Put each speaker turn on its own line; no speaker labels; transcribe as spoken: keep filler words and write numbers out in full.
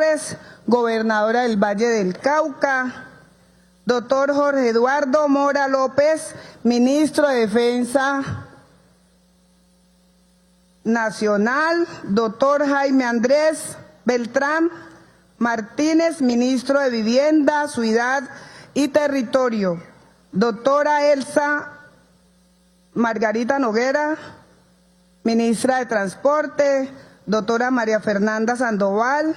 López, gobernadora del Valle del Cauca. Doctor Jorge Eduardo Mora López, ministro de Defensa Nacional. Doctor Jaime Andrés Beltrán Martínez, ministro de Vivienda, Ciudad y Territorio. Doctora Elsa Margarita Noguera, ministra de Transporte. Doctora María Fernanda Sandoval,